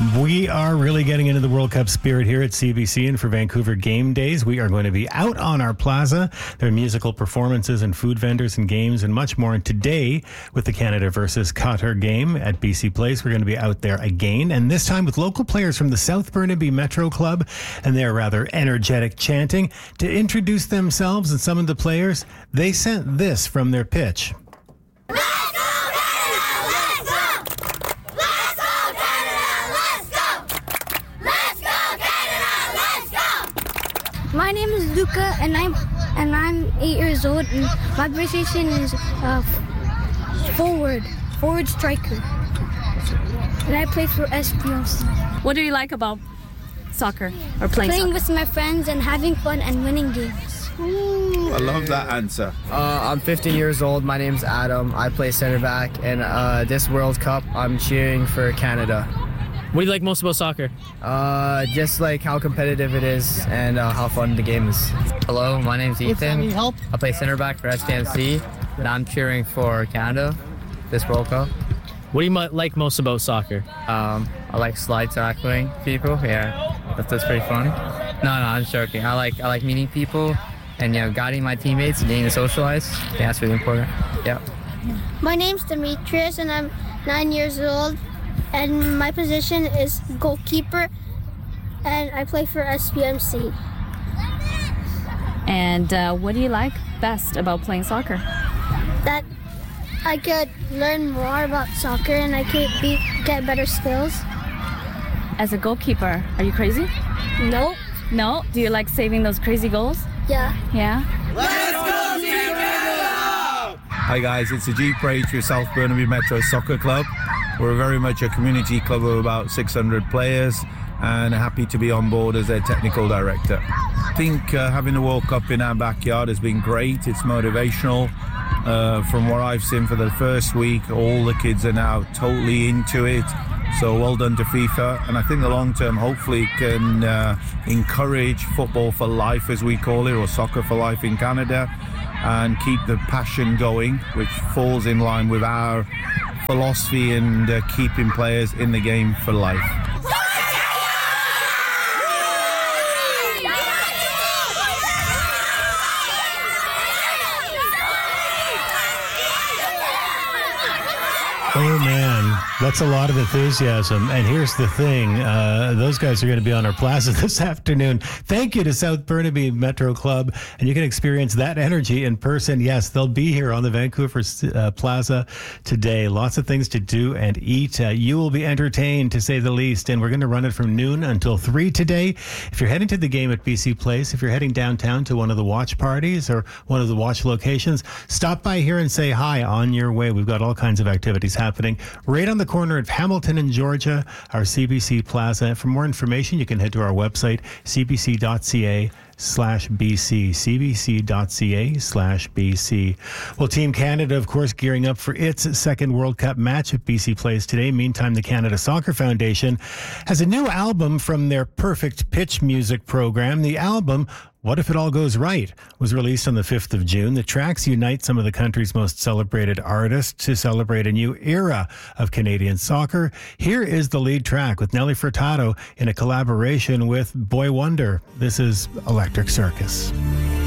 We are really getting into the World Cup spirit here at CBC, and for Vancouver Game Days, we are going to be out on our plaza. There are musical performances and food vendors and games and much more. And today, with the Canada versus Qatar game at BC Place, we're going to be out there again, and this time with local players from the South Burnaby Metro Club, and their rather energetic chanting. To introduce themselves and some of the players, they sent this from their pitch. My name is Luca, and I'm 8 years old, and my position is forward striker, and I play for SPLC. What do you like about soccer or playing soccer? With my friends and having fun and winning games. Ooh, I love that answer. I'm 15 years old. My name's Adam. I play center back, and this World Cup, I'm cheering for Canada. What do you like most about soccer? Just like how competitive it is and how fun the game is. Hello, my name's Ethan. I play center back for SPMC, and I'm cheering for Canada this World Cup. What do you like most about soccer? I like slide tackling people. Yeah, that's pretty fun. No, I'm joking. I like meeting people and guiding my teammates and getting to socialize. Yeah, that's really important. Yeah. My name's Demetrius, and I'm 9 years old. And my position is goalkeeper, and I play for SPMC. And what do you like best about playing soccer? That I could learn more about soccer, and I could get better skills. As a goalkeeper, are you crazy? Nope. No? Do you like saving those crazy goals? Yeah. Yeah? Let's go, Team Canada! Hi guys, it's Ajit Praich with South Burnaby Metro Soccer Club. We're very much a community club of about 600 players, and happy to be on board as their technical director. I think having the World Cup in our backyard has been great. It's motivational. From what I've seen for the first week, all the kids are now totally into it. So well done to FIFA. And I think the long term hopefully can encourage football for life, as we call it, or soccer for life in Canada, and keep the passion going, which falls in line with our philosophy and keeping players in the game for life. Oh man, that's a lot of enthusiasm. And here's the thing, those guys are going to be on our plaza this afternoon. Thank you to South Burnaby Metro Club, and you can experience that energy in person. Yes, they'll be here on the Vancouver Plaza today. Lots of things to do and eat. You will be entertained, to say the least, and we're going to run it from noon until 3 today. If you're heading to the game at BC Place, if you're heading downtown to one of the watch parties or one of the watch locations, stop by here and say hi on your way. We've got all kinds of activities happening right on the corner of Hamilton and Georgia, our CBC Plaza. For more information, you can head to our website, cbc.ca/BC, cbc.ca/BC. Well, Team Canada, of course, gearing up for its second World Cup match at BC Place today. Meantime, the Canada Soccer Foundation has a new album from their Perfect Pitch music program. The album, What If It All Goes Right, was released on the 5th of June. The tracks unite some of the country's most celebrated artists to celebrate a new era of Canadian soccer. Here is the lead track with Nelly Furtado in a collaboration with Boy Wonder. This is Electric Circus.